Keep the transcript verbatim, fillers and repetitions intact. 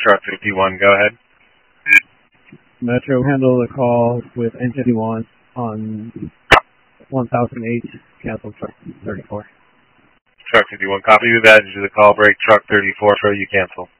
Truck fifty-one, go ahead. Metro, handle the call with N fifty-one on one thousand eight, cancel Truck thirty-four. Truck fifty-one, copy. We've added you to the call break. Truck thirty-four, for you cancel.